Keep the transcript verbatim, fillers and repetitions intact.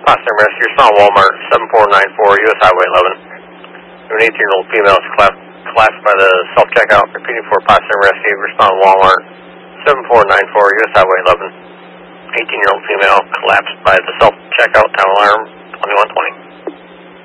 Potsdam Rescue, respond Walmart, seven four nine four, U S Highway eleven. An eighteen-year-old female is collapsed, collapsed by the self-checkout, repeating for Potsdam Rescue, respond Walmart, seven four nine four, U S Highway eleven. eighteen-year-old female collapsed by the self-checkout, town alarm, twenty-one twenty.